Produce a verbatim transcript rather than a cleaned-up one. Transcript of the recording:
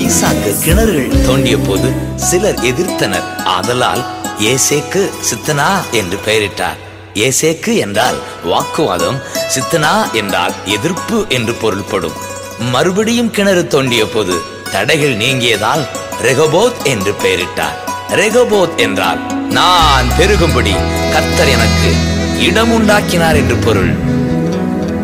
ஈசாக்கு கிணறுகள் தோண்டிய போது சிலர் எதிர்த்தனர். ஆதலால் ஏசேக்கு சித்தனா என்று பெயரிட்டார். ஏசேக்கு என்றால் வாக்குவாதம், சித்தனா என்றால் எதிர்ப்பு என்று பொருள்படும். மறுபடியும் கிணறு தோண்டிய போது தடைகள் நீங்கியதால் ரெகோபோத் என்று பெயரிட்டார். ரெகோபோத் என்றால் நான் பெருகும்படி கர்த்தர் எனக்கு இடம் உண்டாக்கினார் என்று பொருள்.